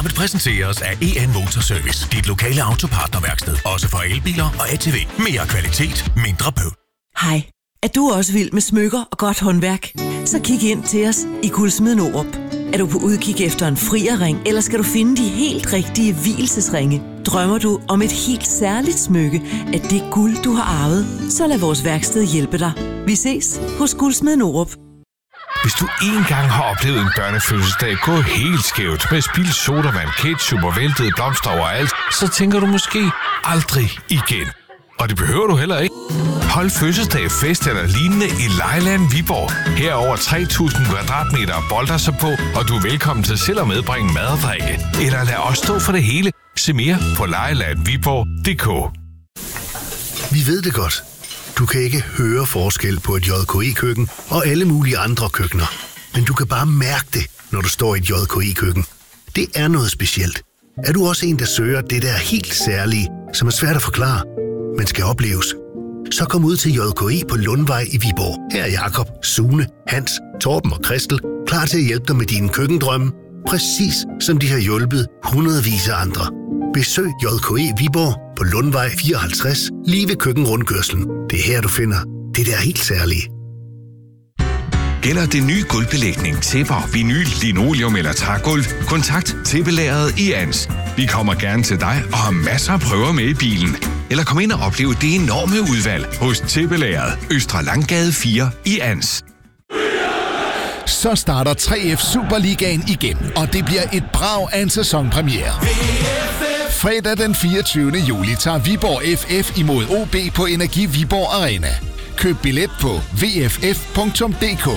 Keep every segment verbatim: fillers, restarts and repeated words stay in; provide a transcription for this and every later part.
Programmet præsenteres af E N Motorservice. Dit lokale autopartnerværksted. Også for elbiler og A T V. Mere kvalitet, mindre bøvl. Hej. Er du også vild med smykker og godt håndværk? Så kig ind til os i Guldsmeden Årup. Er du på udkig efter en frierring, eller skal du finde de helt rigtige vielsesringe? Drømmer du om et helt særligt smykke af det guld, du har arvet? Så lad vores værksted hjælpe dig. Vi ses hos Guldsmeden Årup. Hvis du engang har oplevet en børnefødselsdag gå helt skævt med spildt sodavand, ketchup og væltede blomster overalt, så tænker du måske aldrig igen. Og det behøver du heller ikke. Hold fødselsdag, fest eller lignende i Lejeland Viborg. Her er over tre tusind kvadratmeter bolder sig på, og du er velkommen til selv at medbringe mad og drikke. Eller lad os stå for det hele. Se mere på lejeland viborg punktum d k. Vi ved det godt. Du kan ikke høre forskel på et J K E-køkken og alle mulige andre køkkener. Men du kan bare mærke det, når du står i et J K E-køkken. Det er noget specielt. Er du også en, der søger det der helt særlige, som er svært at forklare, men skal opleves? Så kom ud til J K E på Lundvej i Viborg. Her er Jakob, Sune, Hans, Torben og Christel klar til at hjælpe dig med dine køkkendrømme. Præcis som de har hjulpet hundredvis af andre. Besøg J K E Viborg på Lundvej fireoghalvtreds, lige ved køkkenrundkørslen. Det er her, du finder det der helt særlige. Gælder det nye gulvbelægning, tæpper, vinyl, linoleum eller trægulv? Kontakt Tæppelageret i Ans. Vi kommer gerne til dig og har masser af prøver med i bilen. Eller kom ind og opleve det enorme udvalg hos Tæppelageret, Østre Langgade fire i Ans. Så starter tre F Superligaen igen, og det bliver et brag af en sæsonpremiere. Fredag den fireogtyvende juli tager Viborg F F imod O B på Energi Viborg Arena. Køb billet på v f f punktum d k.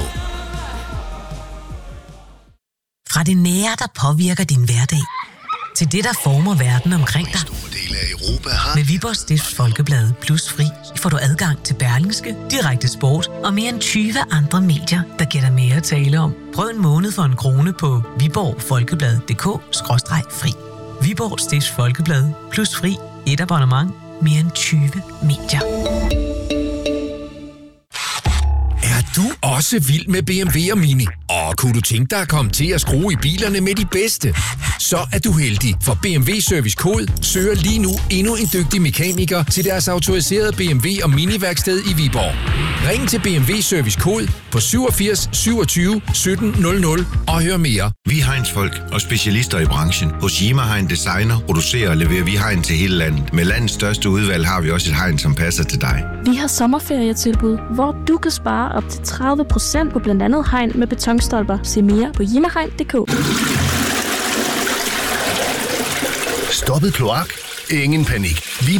Fra det nære, der påvirker din hverdag, til det, der former verden omkring dig. Med Viborg Stifts Folkeblad Plus Fri får du adgang til Berlingske, Direkte Sport og mere end tyve andre medier, der giver dig mere at tale om. Prøv en måned for en krone på viborg folkeblad punktum d k skråstreg fri. Viborg Stifts Folkeblad Plus Fri. Et abonnement. Mere end tyve medier. Er du også vild med B M W og Mini? Og kunne du tænke dig at komme til at skrue i bilerne med de bedste? Så er du heldig, for B M W Service Kode søger lige nu endnu en dygtig mekaniker til deres autoriserede B M W og Mini-værksted i Viborg. Ring til B M W Service Kode på syvogfirs syvogtyve sytten nul nul og hør mere. Vi er Heinz-folk og specialister i branchen. Hos Yima Hein Designer producerer og leverer vi hegn til hele landet. Med landets største udvalg har vi også et hegn, som passer til dig. Vi har sommerferietilbud, hvor du kan spare op til tredive procent på blandt andet hegn med betonstolper. Se mere på yimahegn punktum d k. Stoppet kloak? Ingen panik. Vi